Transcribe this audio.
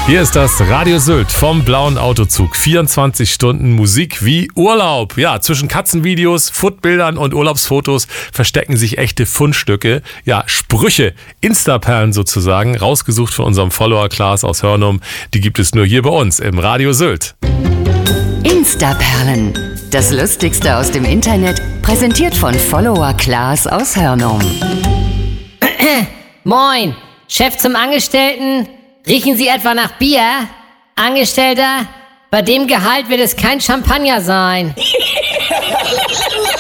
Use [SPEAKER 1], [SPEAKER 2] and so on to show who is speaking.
[SPEAKER 1] Hier ist das Radio Sylt vom blauen Autozug. 24 Stunden Musik wie Urlaub. Ja, zwischen Katzenvideos, Foodbildern und Urlaubsfotos verstecken sich echte Fundstücke. Ja, Sprüche, Instaperlen sozusagen, rausgesucht von unserem Follower Klaas aus Hörnum. Die gibt es nur hier bei uns im Radio Sylt.
[SPEAKER 2] Instaperlen. Das Lustigste aus dem Internet, präsentiert von Follower Klaas aus Hörnum.
[SPEAKER 3] Moin, Chef zum Angestellten. Riechen Sie etwa nach Bier? Angestellter, bei dem Gehalt wird es kein Champagner sein.